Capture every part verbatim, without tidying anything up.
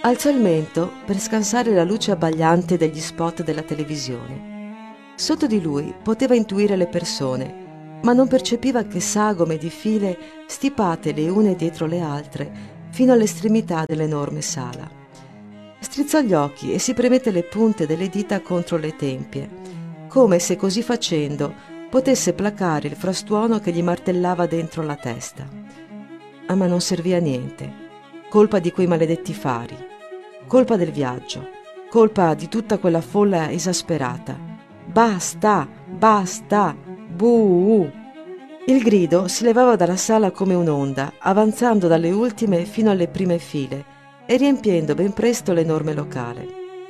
Alzò il mento per scansare la luce abbagliante degli spot della televisione. Sotto di lui poteva intuire le persone, ma non percepiva che sagome di file stipate le une dietro le altre fino all'estremità dell'enorme sala. Strizzò gli occhi e si premette le punte delle dita contro le tempie, come se così facendo potesse placare il frastuono che gli martellava dentro la testa. Ah, ma non serviva a niente. Colpa di quei maledetti fari. Colpa del viaggio, colpa di tutta quella folla esasperata. Basta, basta, buh! Il grido si levava dalla sala come un'onda, avanzando dalle ultime fino alle prime file e riempiendo ben presto l'enorme locale.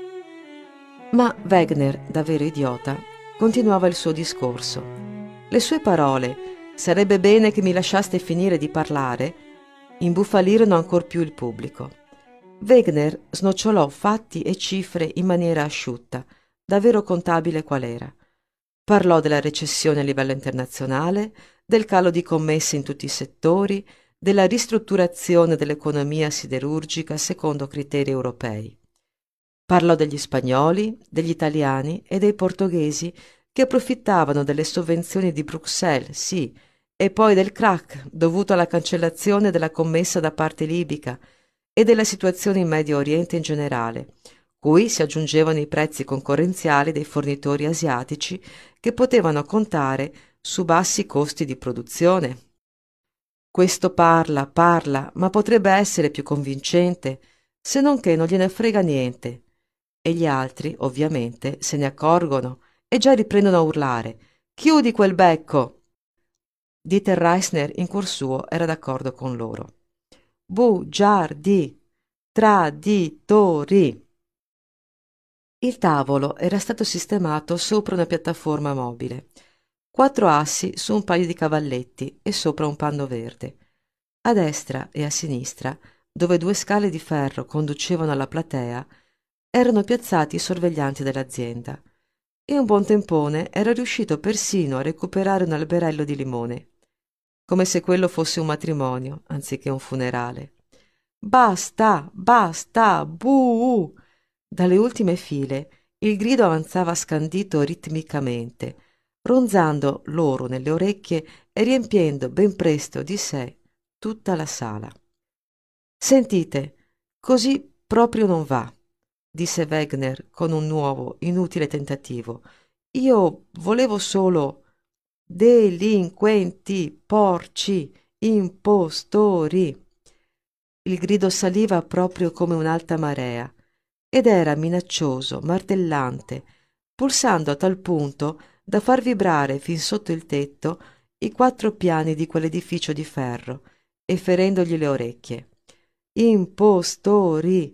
Ma Wegener, da vero idiota, continuava il suo discorso. Le sue parole, sarebbe bene che mi lasciaste finire di parlare, imbufalirono ancor più il pubblico. Wegener snocciolò fatti e cifre in maniera asciutta, da vero contabile qual era. Parlò della recessione a livello internazionale, del calo di commesse in tutti i settori, della ristrutturazione dell'economia siderurgica secondo criteri europei. Parlò degli spagnoli, degli italiani e dei portoghesi che approfittavano delle sovvenzioni di Bruxelles, sì, e poi del crack dovuto alla cancellazione della commessa da parte libica e della situazione in Medio Oriente in generale, cui si aggiungevano i prezzi concorrenziali dei fornitori asiatici che potevano contare su bassi costi di produzione. Questo parla, parla, ma potrebbe essere più convincente, se non che non gliene frega niente. E gli altri, ovviamente, se ne accorgono e già riprendono a urlare: «Chiudi quel becco!» Dieter Reisner in cuor suo era d'accordo con loro. Bugiardi, traditori. Il tavolo era stato sistemato sopra una piattaforma mobile, quattro assi su un paio di cavalletti e sopra un panno verde. A destra e a sinistra, dove due scale di ferro conducevano alla platea, erano piazzati i sorveglianti dell'azienda, e un buon tempone era riuscito persino a recuperare un alberello di limone, come se quello fosse un matrimonio anziché un funerale. Basta, basta, buh! Dalle ultime file il grido avanzava scandito ritmicamente, ronzando loro nelle orecchie e riempiendo ben presto di sé tutta la sala. «Sentite, così proprio non va», disse Wegener con un nuovo, inutile tentativo. «Io volevo solo...» «Delinquenti, porci, impostori!» Il grido saliva proprio come un'alta marea ed era minaccioso, martellante, pulsando a tal punto da far vibrare fin sotto il tetto i quattro piani di quell'edificio di ferro e ferendogli le orecchie. Impostori,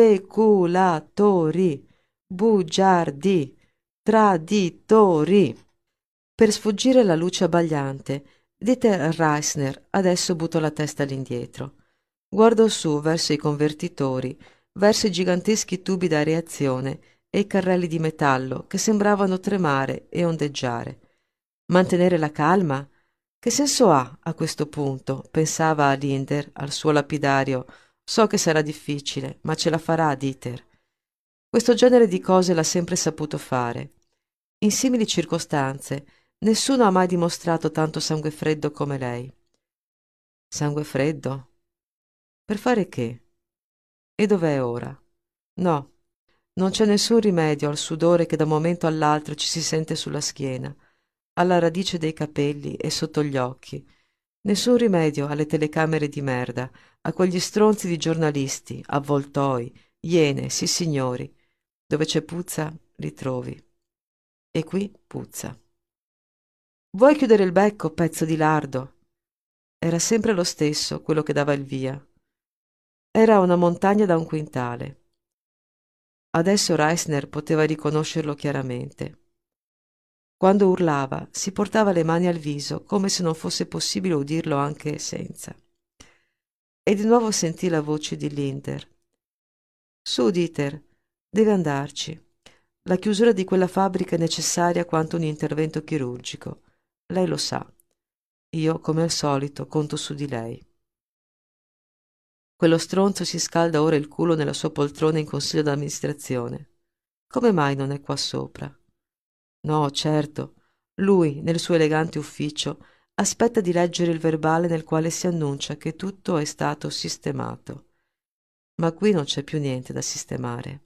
speculatori, bugiardi, traditori. Per sfuggire alla luce abbagliante, Dieter Reisner adesso buttò la testa all'indietro. Guardò su verso i convertitori, verso i giganteschi tubi da reazione e i carrelli di metallo che sembravano tremare e ondeggiare. Mantenere la calma? Che senso ha a questo punto? Pensava a Linder, al suo lapidario. So che sarà difficile, ma ce la farà, Dieter. Questo genere di cose l'ha sempre saputo fare. In simili circostanze nessuno ha mai dimostrato tanto sangue freddo come lei. Sangue freddo? Per fare che? E dov'è ora? No, non c'è nessun rimedio al sudore che da un momento all'altro ci si sente sulla schiena, alla radice dei capelli e sotto gli occhi. Nessun rimedio alle telecamere di merda, a quegli stronzi di giornalisti, avvoltoi, iene, sissignori. Dove c'è puzza, li trovi. E qui puzza. «Vuoi chiudere il becco, pezzo di lardo?» Era sempre lo stesso quello che dava il via. Era una montagna da un quintale. Adesso Reisner poteva riconoscerlo chiaramente. Quando urlava si portava le mani al viso come se non fosse possibile udirlo anche senza. E di nuovo sentì la voce di Linder. «Su, Dieter, deve andarci. La chiusura di quella fabbrica è necessaria quanto un intervento chirurgico. Lei lo sa. Io, come al solito, conto su di lei». Quello stronzo si scalda ora il culo nella sua poltrona in consiglio d'amministrazione. Come mai non è qua sopra? No, certo, lui, nel suo elegante ufficio, aspetta di leggere il verbale nel quale si annuncia che tutto è stato sistemato. Ma qui non c'è più niente da sistemare.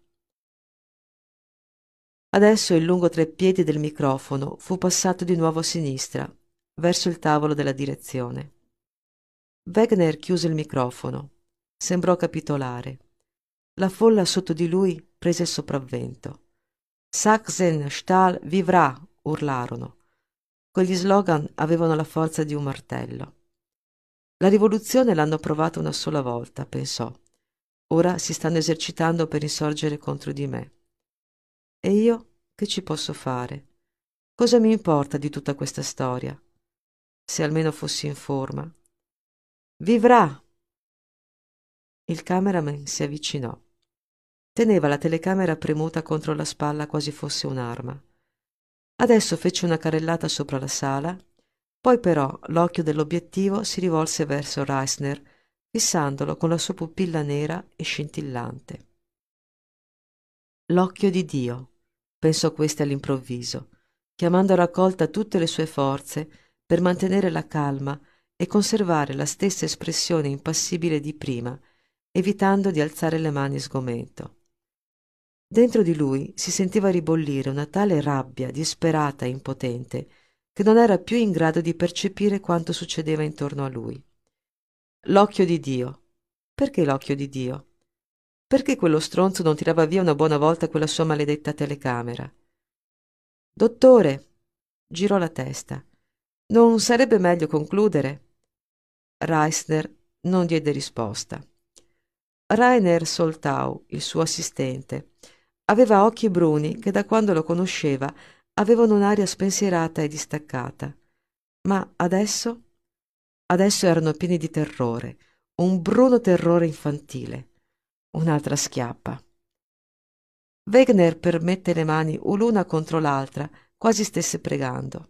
Adesso il lungo treppiedi del microfono fu passato di nuovo a sinistra, verso il tavolo della direzione. Wegener chiuse il microfono. Sembrò capitolare. La folla sotto di lui prese il sopravvento. Sachsen Stahl vivrà, urlarono. Quegli slogan avevano la forza di un martello. La rivoluzione l'hanno provata una sola volta, pensò. Ora si stanno esercitando per insorgere contro di me. E io che ci posso fare? Cosa mi importa di tutta questa storia? Se almeno fossi in forma. Vivrà! Il cameraman si avvicinò. Teneva la telecamera premuta contro la spalla quasi fosse un'arma. Adesso fece una carrellata sopra la sala, poi però l'occhio dell'obiettivo si rivolse verso Reisner, fissandolo con la sua pupilla nera e scintillante. L'occhio di Dio, pensò questi all'improvviso, chiamando a raccolta tutte le sue forze per mantenere la calma e conservare la stessa espressione impassibile di prima, evitando di alzare le mani sgomento. Dentro di lui si sentiva ribollire una tale rabbia disperata e impotente che non era più in grado di percepire quanto succedeva intorno a lui. L'occhio di Dio. Perché l'occhio di Dio? Perché quello stronzo non tirava via una buona volta quella sua maledetta telecamera? Dottore, girò la testa. Non sarebbe meglio concludere? Reisner non diede risposta. Rainer Soltau, il suo assistente, aveva occhi bruni che da quando lo conosceva avevano un'aria spensierata e distaccata. Ma adesso? Adesso erano pieni di terrore, un bruno terrore infantile. Un'altra schiappa. Wegener permette le mani l'una contro l'altra, quasi stesse pregando.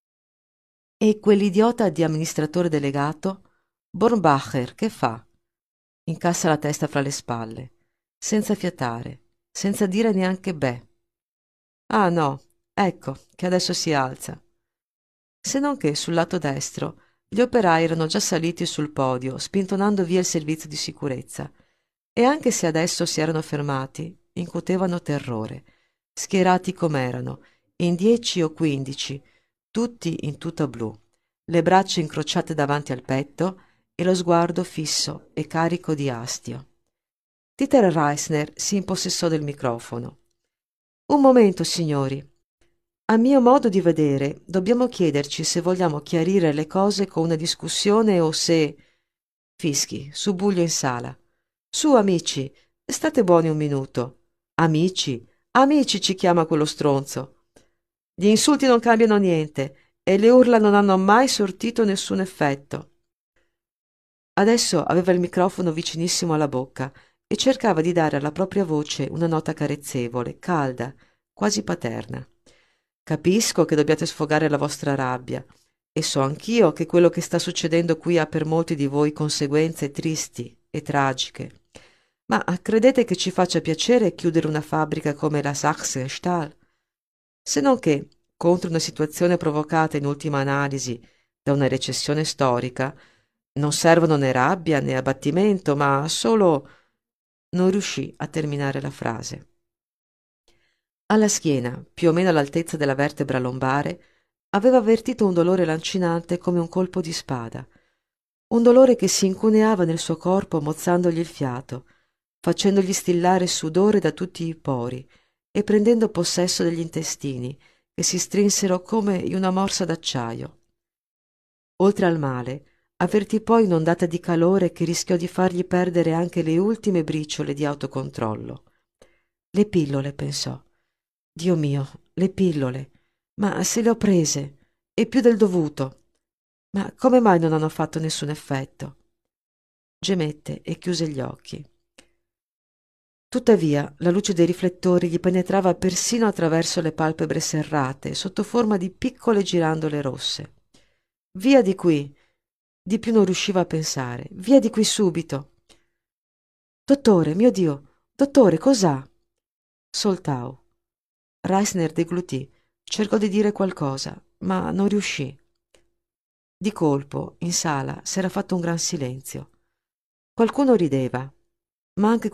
E quell'idiota di amministratore delegato? Bornbacher, che fa? Incassa la testa fra le spalle, senza fiatare, senza dire neanche beh. Ah no, ecco che adesso si alza. Se non che sul lato destro gli operai erano già saliti sul podio, spintonando via il servizio di sicurezza, e anche se adesso si erano fermati, incutevano terrore, schierati com'erano, in dieci o quindici, tutti in tuta blu, le braccia incrociate davanti al petto e lo sguardo fisso e carico di astio. Dieter Reisner si impossessò del microfono. Un momento, signori. A mio modo di vedere, dobbiamo chiederci se vogliamo chiarire le cose con una discussione o se... Fischi, subbuglio in sala. Su, amici, state buoni un minuto. Amici, amici ci chiama quello stronzo. Gli insulti non cambiano niente e le urla non hanno mai sortito nessun effetto. Adesso aveva il microfono vicinissimo alla bocca e cercava di dare alla propria voce una nota carezzevole, calda, quasi paterna. Capisco che dobbiate sfogare la vostra rabbia e so anch'io che quello che sta succedendo qui ha per molti di voi conseguenze tristi e tragiche. Ma credete che ci faccia piacere chiudere una fabbrica come la Sachsen Stahl? Se non che, contro una situazione provocata in ultima analisi da una recessione storica, non servono né rabbia né abbattimento, ma solo... Non riuscì a terminare la frase. Alla schiena, più o meno all'altezza della vertebra lombare, aveva avvertito un dolore lancinante come un colpo di spada, un dolore che si incuneava nel suo corpo mozzandogli il fiato, facendogli stillare sudore da tutti i pori e prendendo possesso degli intestini, che si strinsero come in una morsa d'acciaio. Oltre al male, avvertì poi un'ondata di calore che rischiò di fargli perdere anche le ultime briciole di autocontrollo. Le pillole, pensò. Dio mio, le pillole. Ma se le ho prese, e più del dovuto. Ma come mai non hanno fatto nessun effetto? Gemette e chiuse gli occhi. Tuttavia, la luce dei riflettori gli penetrava persino attraverso le palpebre serrate, sotto forma di piccole girandole rosse. Via di qui! Di più non riusciva a pensare. Via di qui subito! Dottore, mio Dio, dottore, cos'ha? Soltau. Reisner deglutì, cercò di dire qualcosa, ma non riuscì. Di colpo, in sala, s'era fatto un gran silenzio. Qualcuno rideva, ma anche